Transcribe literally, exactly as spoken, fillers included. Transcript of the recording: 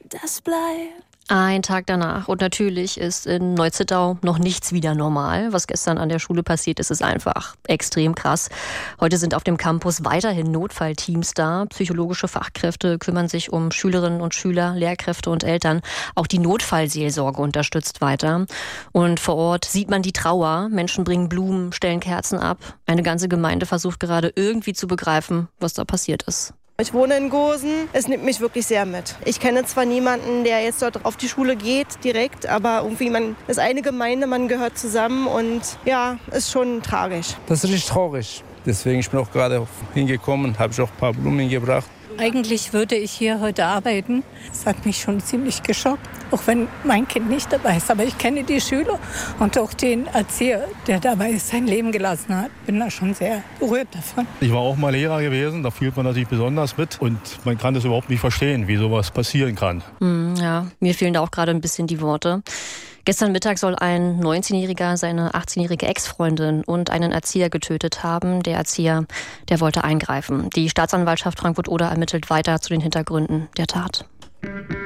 das bleibt. Ein Tag danach und natürlich ist in Neuzittau noch nichts wieder normal. Was gestern an der Schule passiert ist, ist einfach extrem krass. Heute sind auf dem Campus weiterhin Notfallteams da. Psychologische Fachkräfte kümmern sich um Schülerinnen und Schüler, Lehrkräfte und Eltern. Auch die Notfallseelsorge unterstützt weiter. Und vor Ort sieht man die Trauer. Menschen bringen Blumen, stellen Kerzen ab. Eine ganze Gemeinde versucht gerade irgendwie zu begreifen, was da passiert ist. Ich wohne in Gosen. Es nimmt mich wirklich sehr mit. Ich kenne zwar niemanden, der jetzt dort auf die Schule geht direkt, aber irgendwie man ist eine Gemeinde, man gehört zusammen und ja, ist schon tragisch. Das ist richtig traurig. Deswegen ich bin auch gerade hingekommen, habe ich auch ein paar Blumen gebracht. Eigentlich würde ich hier heute arbeiten. Das hat mich schon ziemlich geschockt, auch wenn mein Kind nicht dabei ist. Aber ich kenne die Schüler und auch den Erzieher, der dabei sein Leben gelassen hat. Bin da schon sehr berührt davon. Ich war auch mal Lehrer gewesen, da fühlt man natürlich besonders mit. Und man kann das überhaupt nicht verstehen, wie sowas passieren kann. Hm, ja, mir fehlen da auch gerade ein bisschen die Worte. Gestern Mittag soll ein neunzehnjähriger seine achtzehnjährige Ex-Freundin und einen Erzieher getötet haben. Der Erzieher, der wollte eingreifen. Die Staatsanwaltschaft Frankfurt-Oder ermittelt weiter zu den Hintergründen der Tat.